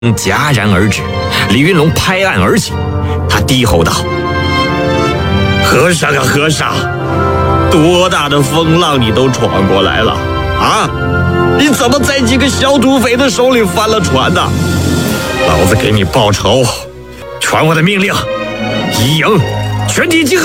戛然而止，李云龙拍案而起，他低吼道：“和尚啊和尚，多大的风浪你都闯过来了啊！你怎么在几个小土匪的手里翻了船呢？老子给你报仇！传我的命令，一营全体集合！”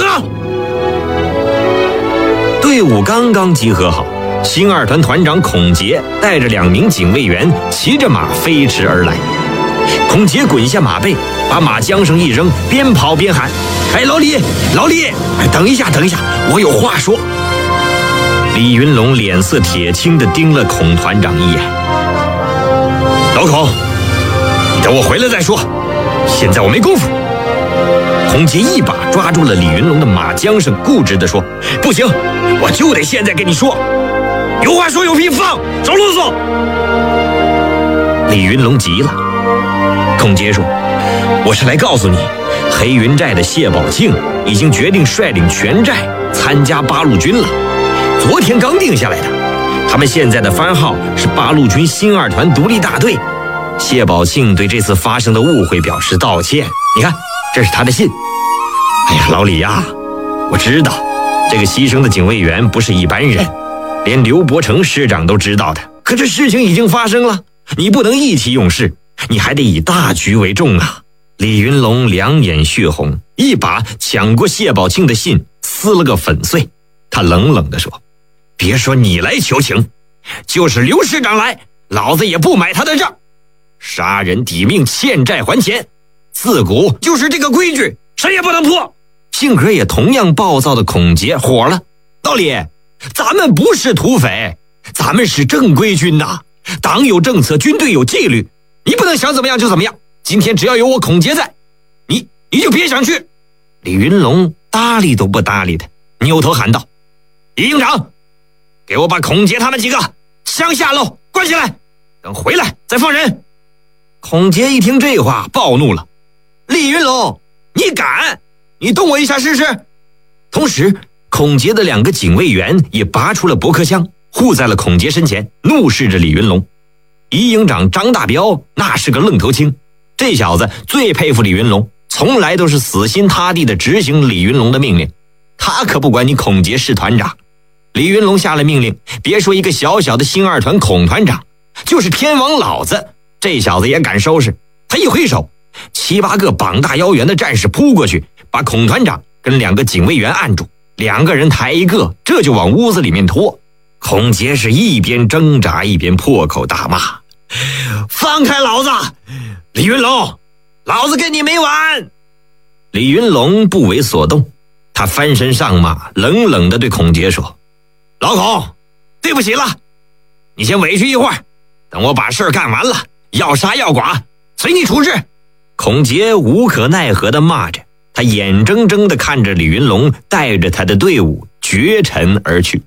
队伍刚刚集合好，新二团团长孔杰带着2名警卫员骑着马飞驰而来。孔杰滚下马背，把马缰绳一扔，边跑边喊：“哎，老李，老李，等一下，我有话说。”李云龙脸色铁青地盯了孔团长一眼：“老孔，你等我回来再说，现在我没功夫。”孔杰一把抓住了李云龙的马缰绳，固执地说：“不行，我就得现在跟你说，有话说有屁放，少啰嗦。”李云龙急了。孔杰说：“我是来告诉你，黑云寨的谢宝庆已经决定率领全寨参加八路军了，昨天刚定下来的。他们现在的番号是八路军新二团独立大队。谢宝庆对这次发生的误会表示道歉，你看，这是他的信。哎呀，老李呀，我知道这个牺牲的警卫员不是一般人，连刘伯承师长都知道的。可这事情已经发生了，你不能意气用事，你还得以大局为重啊！”李云龙两眼血红，一把抢过谢宝庆的信，撕了个粉碎。他冷冷地说：“别说你来求情，就是刘师长来，老子也不买他的账。杀人抵命，欠债还钱，自古就是这个规矩，谁也不能破。”性格也同样暴躁的孔杰火了：“老李，咱们不是土匪，咱们是正规军呐，党有政策，军队有纪律，你不能想怎么样就怎么样。今天只要有我孔杰在，你就别想去。”李云龙搭理都不搭理他，扭头喊道：“李营长，给我把孔杰他们几个乡下喽关起来，等回来再放人。”孔杰一听这话暴怒了：“李云龙，你敢？你动我一下试试！”同时孔杰的2个警卫员也拔出了驳壳枪，护在了孔杰身前，怒视着李云龙。一营长张大彪那是个愣头青，这小子最佩服李云龙，从来都是死心塌地地执行李云龙的命令，他可不管你孔杰是团长。李云龙下了命令，别说一个小小的新二团孔团长，就是天王老子，这小子也敢收拾。他一挥手，7、8个膀大腰圆的战士扑过去，把孔团长跟2个警卫员按住，2个人抬一个，这就往屋子里面拖。孔杰是一边挣扎一边破口大骂：“放开老子！李云龙，老子跟你没完！”李云龙不为所动，他翻身上马，冷冷地对孔杰说：“老孔，对不起了，你先委屈一会儿，等我把事儿干完了，要杀要剐随你处置。”孔杰无可奈何地骂着，他眼睁睁地看着李云龙带着他的队伍绝尘而去。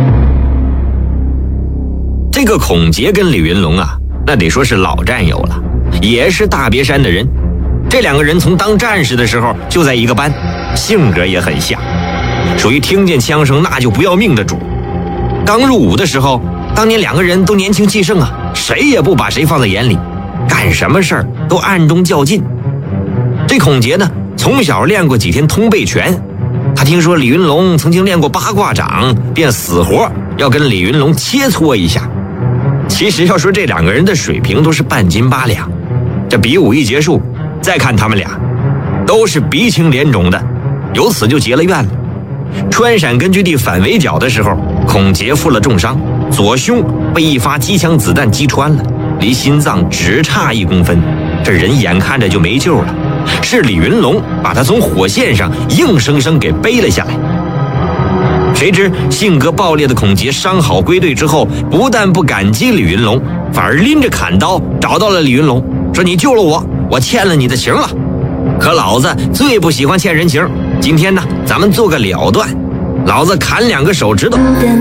这个孔杰跟李云龙啊，那得说是老战友了，也是大别山的人。这2个人从当战士的时候就在一个班，性格也很像，属于听见枪声那就不要命的主。刚入伍的时候，当年2个人都年轻气盛啊，谁也不把谁放在眼里，干什么事儿都暗中较劲。这孔杰呢，从小练过几天通背拳，他听说李云龙曾经练过八卦掌，便死活要跟李云龙切磋一下。其实要说这2个人的水平都是半斤8两，这比武一结束，再看他们俩都是鼻青脸肿的，由此就结了怨了。川陕根据地反围剿的时候，孔杰负了重伤，左胸被一发机枪子弹击穿了，离心脏只差1公分，这人眼看着就没救了。是李云龙把他从火线上硬生生给背了下来。谁知性格暴烈的孔杰伤好归队之后，不但不感激李云龙，反而拎着砍刀找到了李云龙，说：“你救了我，我欠了你的情了。可老子最不喜欢欠人情，今天呢，咱们做个了断，老子砍2个手指头。”